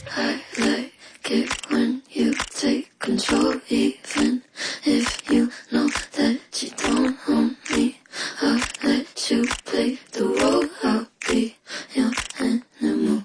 I like it when you take control, even if you know that you don't own me. I'll let you play the